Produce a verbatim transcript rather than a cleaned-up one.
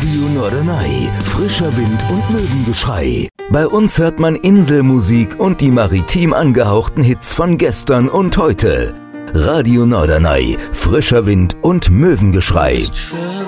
Radio Norderney, frischer Wind und Möwengeschrei. Bei uns hört man Inselmusik und die maritim angehauchten Hits von gestern und heute. Radio Norderney, frischer Wind und Möwengeschrei.